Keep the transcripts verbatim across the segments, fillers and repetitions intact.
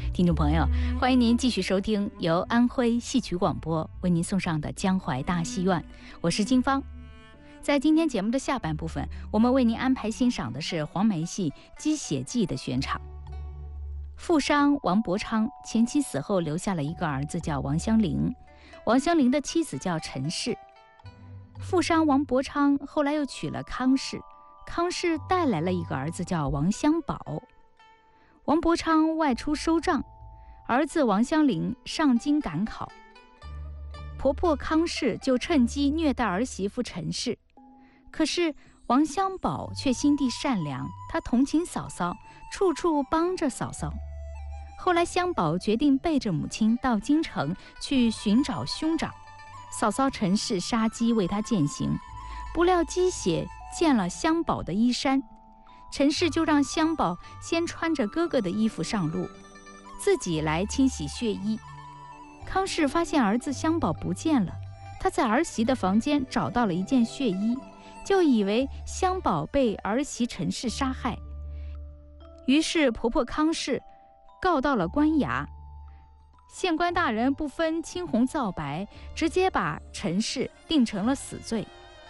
听众朋友，欢迎您继续收听由安徽戏曲广播为您送上的江淮大戏院，我是金芳。在今天节目的下半部分，我们为您安排欣赏的是黄梅戏《鸡血记》的选场。富商王伯昌前妻死后留下了一个儿子叫王香菱，王香菱的妻子叫陈氏。富商王伯昌后来又娶了康氏，康氏带来了一个儿子叫王香宝。王伯昌外出收账，儿子王香菱上京赶考，婆婆康氏就趁机虐待儿媳妇陈氏。可是王香宝却心地善良，他同情嫂嫂，处处帮着嫂嫂。后来香宝决定背着母亲到京城去寻找兄长，嫂嫂陈氏杀鸡为他践行，不料鸡血溅了香宝的衣衫，陈氏就让香宝先穿着哥哥的衣服上路，自己来清洗血衣。康氏发现儿子香宝不见了，他在儿媳的房间找到了一件血衣，就以为香宝被儿媳陈氏杀害，于是婆婆康氏告到了官衙。县官大人不分青红皂白，直接把陈氏定成了死罪。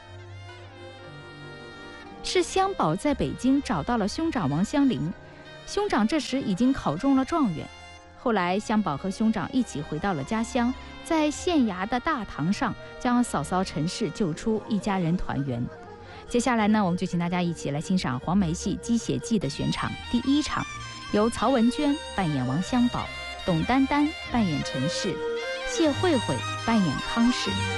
是香宝在北京找到了兄长王香菱，兄长这时已经考中了状元。后来香宝和兄长一起回到了家乡，在县衙的大堂上将嫂嫂陈氏救出，一家人团圆。接下来呢，我们就请大家一起来欣赏黄梅戏《鸡血记》的选场。第一场由曹文娟扮演王香宝，董丹丹扮演陈氏，谢慧慧扮演康氏。